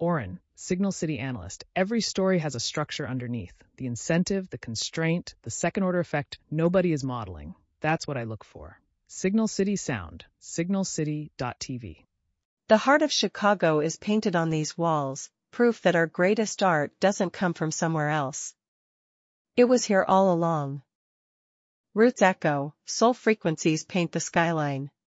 Oren, Signal City analyst. Every story has a structure underneath. The incentive, the constraint, the second-order effect nobody is modeling. That's what I look for. Signal City Sound, signalcity.tv. The heart of Chicago is painted on these walls, proof that our greatest art doesn't come from somewhere else. It was here all along. Roots echo, soul frequencies paint the skyline.